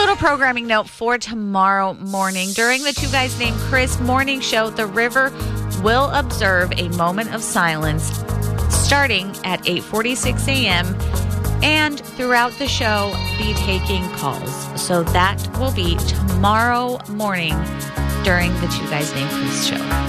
Little programming note for tomorrow morning. During the Two Guys Named Chris morning show, the River will observe a moment of silence starting at 8:46 a.m. and throughout the show be taking calls. So that will be tomorrow morning during the Two Guys Named Chris show.